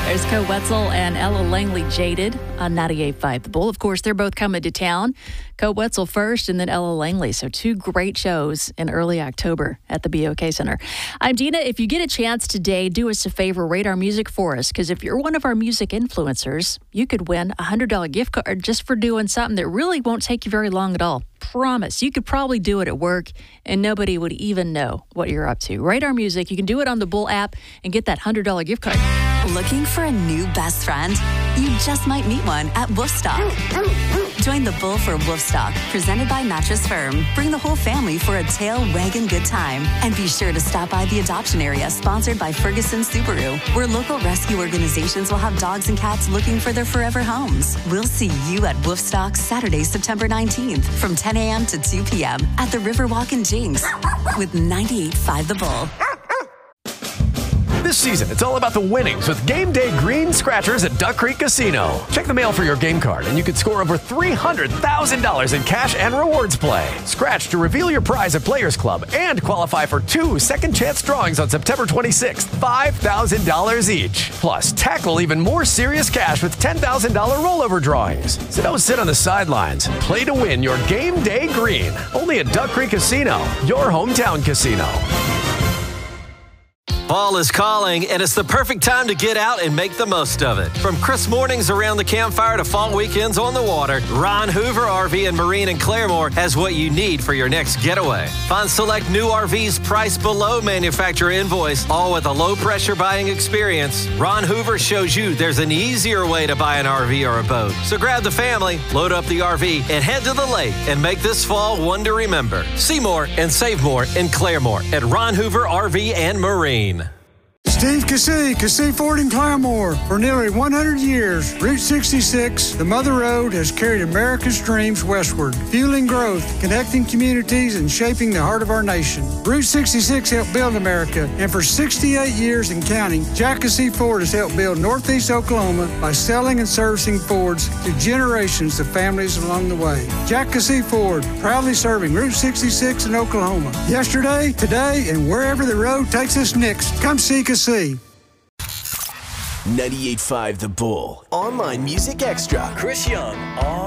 There's Co Wetzel and Ella Langley, Jaded on 98.5 The Bull. Of course, they're both coming to town. Co Wetzel first and then Ella Langley. So two great shows in early October at the BOK Center. I'm Dina. If you get a chance today, do us a favor, rate our music for us. Because if you're one of our music influencers, you could win a $100 gift card just for doing something that really won't take you very long at all. Promise. You could probably do it at work and nobody would even know what you're up to. Rate our music. You can do it on the Bull app and get that $100 gift card. Looking for a new best friend? You just might meet one at Woofstock. Join the Bull for Woofstock, presented by Mattress Firm. Bring the whole family for a tail wagging good time. And be sure to stop by the adoption area, sponsored by Ferguson Subaru, where local rescue organizations will have dogs and cats looking for their forever homes. We'll see you at Woofstock Saturday, September 19th from 10 a.m. to 2 p.m. at the Riverwalk in Jinx with 98.5 The Bull. This season, it's all about the winnings with Game Day Green Scratchers at Duck Creek Casino. Check the mail for your game card, and you could score over $300,000 in cash and rewards play. Scratch to reveal your prize at Players Club and qualify for 2 second-chance drawings on September 26th, $5,000 each. Plus, tackle even more serious cash with $10,000 rollover drawings. So don't sit on the sidelines. Play to win your Game Day Green. Only at Duck Creek Casino, your hometown casino. Fall is calling, and it's the perfect time to get out and make the most of it. From crisp mornings around the campfire to fall weekends on the water, Ron Hoover RV and Marine in Claremore has what you need for your next getaway. Find select new RVs priced below manufacturer invoice, all with a low-pressure buying experience. Ron Hoover shows you there's an easier way to buy an RV or a boat. So grab the family, load up the RV, and head to the lake and make this fall one to remember. See more and save more in Claremore at Ron Hoover RV and Marine. Steve Cassey Ford in Claremore. For nearly 100 years, Route 66, the Mother Road, has carried America's dreams westward, fueling growth, connecting communities, and shaping the heart of our nation. Route 66 helped build America, and for 68 years and counting, Jack Cassey Ford has helped build Northeast Oklahoma by selling and servicing Fords to generations of families along the way. Jack Cassey Ford, proudly serving Route 66 in Oklahoma. Yesterday, today, and wherever the road takes us next, come see Cassey. 98.5 The Bull. Online Music Extra. Chris Young on